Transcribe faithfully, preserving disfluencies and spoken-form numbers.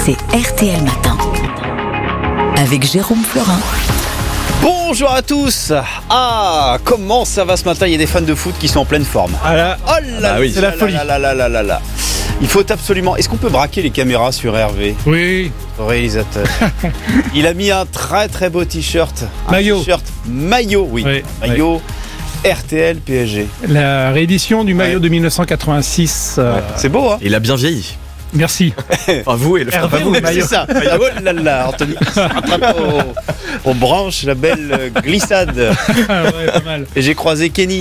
c'est R T L Matin. Avec Jérôme Florin. Bonjour à tous. Ah, comment ça va ce matin? Il y a des fans de foot qui sont en pleine forme. Ah là, oh là, ah bah oui, c'est la folie. Là, là, là, là, là, là. Il faut absolument... Est-ce qu'on peut braquer les caméras sur Hervé, oui, le réalisateur? Il a mis un très très beau t-shirt. Un Maillot. T-shirt maillot, oui. Oui, maillot R T L P S G. la réédition du maillot Ouais. de mille neuf cent quatre-vingt-six. euh, C'est beau, hein? Il a bien vieilli. Merci. Enfin, vous et le Hervé frère. ou le C'est maillot? ça. Ah, oh là là, Anthony, attrape aux, aux branches, la belle glissade. Ah ouais, pas mal. Et j'ai croisé Kenny.